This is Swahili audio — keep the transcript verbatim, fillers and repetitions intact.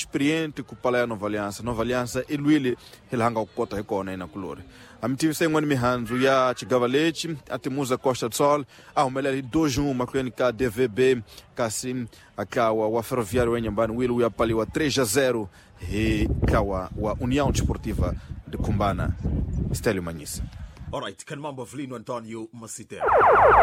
experiente ku pala ya Nova Aliança Nova Aliança e lui ele hanga kota hekona ina kulore amitivi sengwani mihanzu ya Chigavalete atimuza Costa do Sol a umeleli dois a um makuenika D V B kasim akawa wa Ferroviário enyambani wilu ya pali wa três a zero he kawa wa União Desportiva de Cumbana Stélio Manhissa. All right, kan mambo Avelino Antonio Masitera.